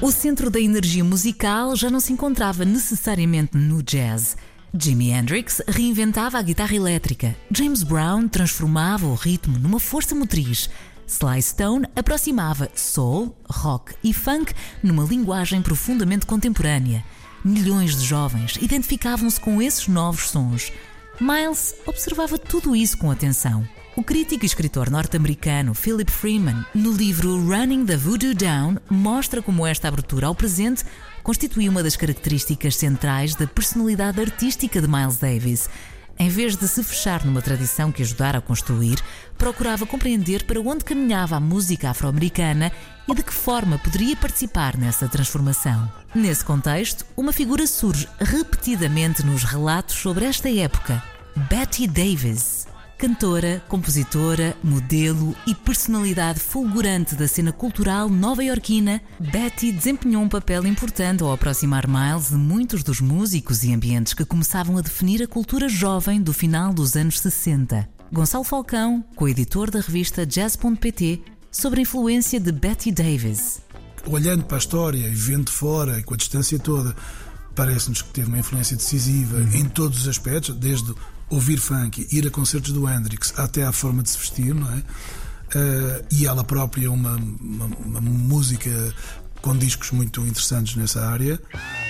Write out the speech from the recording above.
O centro da energia musical já não se encontrava necessariamente no jazz. Jimi Hendrix reinventava a guitarra elétrica. James Brown transformava o ritmo numa força motriz. Sly Stone aproximava soul, rock e funk numa linguagem profundamente contemporânea. Milhões de jovens identificavam-se com esses novos sons. Miles observava tudo isso com atenção. O crítico e escritor norte-americano Philip Freeman, no livro Running the Voodoo Down, mostra como esta abertura ao presente constitui uma das características centrais da personalidade artística de Miles Davis. Em vez de se fechar numa tradição que ajudara a construir, procurava compreender para onde caminhava a música afro-americana e de que forma poderia participar nessa transformação. Nesse contexto, uma figura surge repetidamente nos relatos sobre esta época: Betty Davis. Cantora, compositora, modelo e personalidade fulgurante da cena cultural nova-iorquina, Betty desempenhou um papel importante ao aproximar Miles de muitos dos músicos e ambientes que começavam a definir a cultura jovem do final dos anos 60. Gonçalo Falcão, co-editor da revista Jazz.pt, sobre a influência de Betty Davis. Olhando para a história e vendo de fora e com a distância toda, parece-nos que teve uma influência decisiva em todos os aspectos, desde ouvir funk, ir a concertos do Hendrix, até à forma de se vestir, não é? E ela própria uma música com discos muito interessantes nessa área.